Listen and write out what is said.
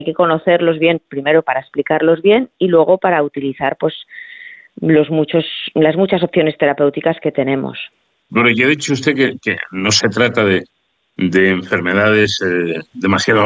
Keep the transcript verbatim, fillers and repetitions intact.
Hay que conocerlos bien, primero para explicarlos bien y luego para utilizar pues los muchos, las muchas opciones terapéuticas que tenemos. Bueno, ya ha dicho usted que, que no se trata de, de enfermedades eh, demasiado